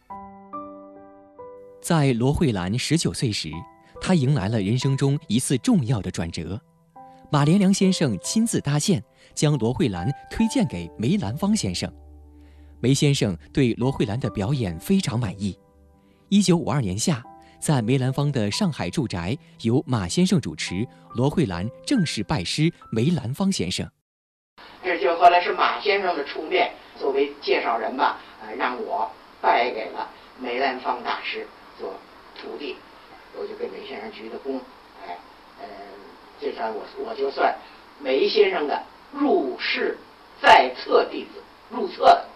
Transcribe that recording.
在罗慧兰19岁时，她迎来了人生中一次重要的转折。马连良先生亲自搭线，将罗慧兰推荐给梅兰芳先生。梅先生对罗慧兰的表演非常满意。1952年夏，在梅兰芳的上海住宅，由马先生主持，罗慧兰正式拜师梅兰芳先生。 这就后来是马先生的出面作为介绍人吧，让我拜给了梅兰芳大师做徒弟，我就给梅先生鞠的躬，这算我就算梅先生的入室在册弟子，入册的。